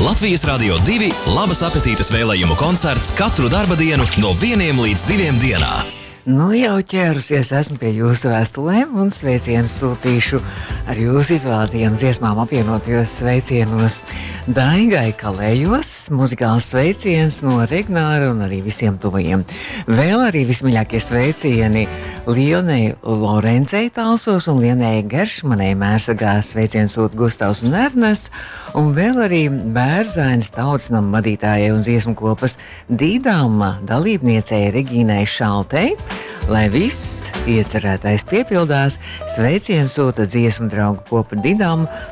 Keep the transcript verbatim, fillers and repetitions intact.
Latvijas Radio divi labas apetītes vēlējumu koncerts katru darba dienu no vieniem līdz diviem dienā. Nu jau ķērusies esmu pie jūsu vēstulēm un sveicienus sūtīšu ar jūsu izvēlētajiem dziesmām apvienotajos sveicienos. Daigai Kalējos, muzikāls sveiciens no Regnāra un arī visiem tuvajiem. Vēl arī vismīļākie sveicieni Lienai Lorencei Talsos un Lienai Geršmanai Mērsagā sveiciens sūt Gustavs un Ernests. Un vēl arī Bērzainas tautsnam vadītājai un dziesmu kopas Dīdāma dalībniecei Regīnai Šaltei. Lai viss iecerētais piepildās, sveiciens sūta dziesmu draugu kopa Didam